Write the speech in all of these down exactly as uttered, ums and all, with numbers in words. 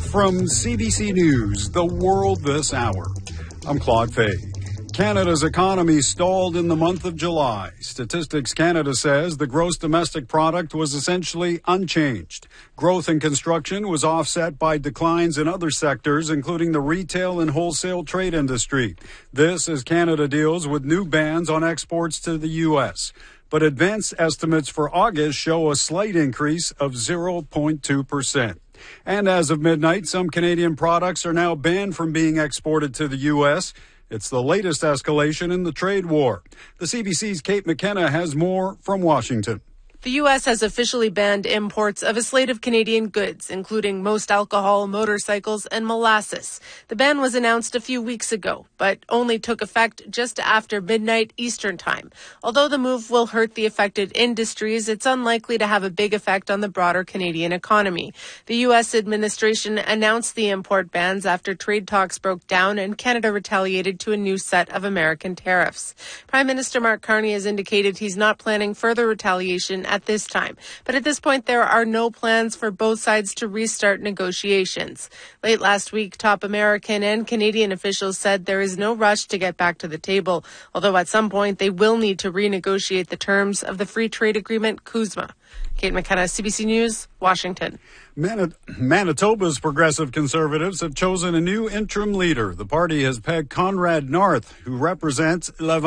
From C B C News, The World This Hour, I'm Claude Fay. Canada's economy stalled in the month of July. Statistics Canada says the gross domestic product was essentially unchanged. Growth in construction was offset by declines in other sectors, including the retail and wholesale trade industry. This as Canada deals with new bans on exports to the U S. But advanced estimates for August show a slight increase of zero point two percent. And as of midnight, some Canadian products are now banned from being exported to the U S. It's the latest escalation in the trade war. The C B C's Kate McKenna has more from Washington. The U S has officially banned imports of a slate of Canadian goods, including most alcohol, motorcycles, and molasses. The ban was announced a few weeks ago, but only took effect just after midnight Eastern Time. Although the move will hurt the affected industries, it's unlikely to have a big effect on the broader Canadian economy. The U S administration announced the import bans after trade talks broke down and Canada retaliated to a new set of American tariffs. Prime Minister Mark Carney has indicated he's not planning further retaliation at this time. But at this point, there are no plans for both sides to restart negotiations. Late last week, top American and Canadian officials said there is no rush to get back to the table, although at some point they will need to renegotiate the terms of the free trade agreement CUSMA. Kate McKenna, C B C News, Washington. Manit- Manitoba's progressive conservatives have chosen a new interim leader. The party has pegged Conrad North, who represents La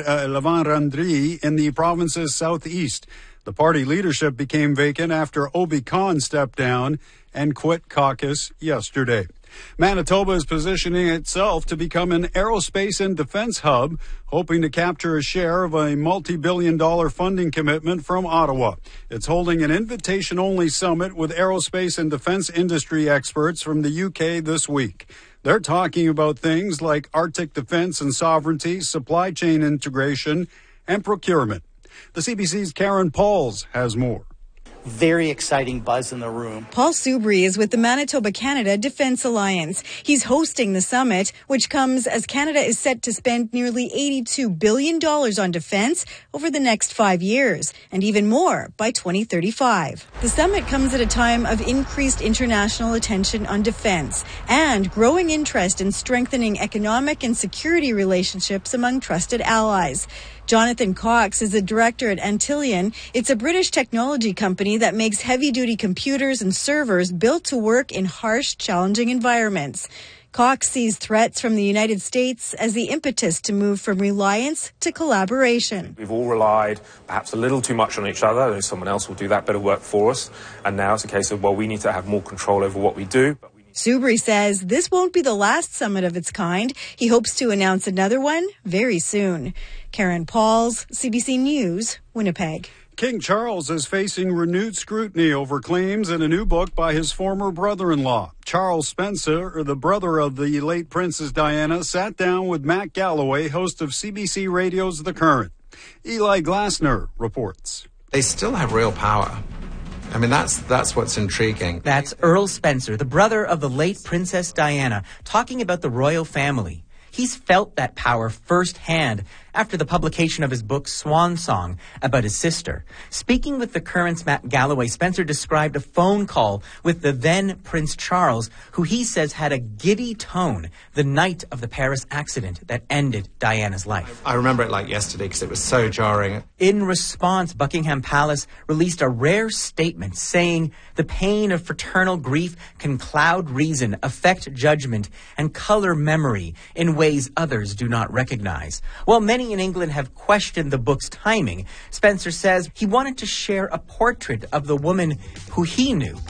Vérendrye in the province's southeast. The party leadership became vacant after Obi Khan stepped down and quit caucus yesterday. Manitoba is positioning itself to become an aerospace and defense hub, hoping to capture a share of a multi-billion dollar funding commitment from Ottawa. It's holding an invitation-only summit with aerospace and defense industry experts from the U K this week. They're talking about things like Arctic defense and sovereignty, supply chain integration, and procurement. The C B C's Karen Pauls has more. Very exciting buzz in the room. Paul Soubry is with the Manitoba-Canada Defence Alliance. He's hosting the summit, which comes as Canada is set to spend nearly eighty-two billion dollars on defence over the next five years, and even more by twenty thirty-five. The summit comes at a time of increased international attention on defence and growing interest in strengthening economic and security relationships among trusted allies. Jonathan Cox is the director at Antillion. It's a British technology company that makes heavy-duty computers and servers built to work in harsh, challenging environments. Cox sees threats from the United States as the impetus to move from reliance to collaboration. We've all relied perhaps a little too much on each other, and someone else will do that better work for us. And now it's a case of, well, we need to have more control over what we do. Soubry says this won't be the last summit of its kind. He hopes to announce another one very soon. Karen Pauls, C B C News, Winnipeg. King Charles is facing renewed scrutiny over claims in a new book by his former brother-in-law. Charles Spencer, the brother of the late Princess Diana, sat down with Matt Galloway, host of C B C Radio's The Current. Eli Glasner reports. They still have real power. I mean, that's that's what's intriguing. That's Earl Spencer, the brother of the late Princess Diana, talking about the royal family. He's felt that power firsthand after the publication of his book Swan Song about his sister. Speaking with The Current's Matt Galloway, Spencer described a phone call with the then Prince Charles, who he says had a giddy tone the night of the Paris accident that ended Diana's life. I remember it like yesterday because it was so jarring. In response, Buckingham Palace released a rare statement saying the pain of fraternal grief can cloud reason, affect judgment, and color memory in ways others do not recognize. While many in England have questioned the book's timing, Spencer says he wanted to share a portrait of the woman who he knew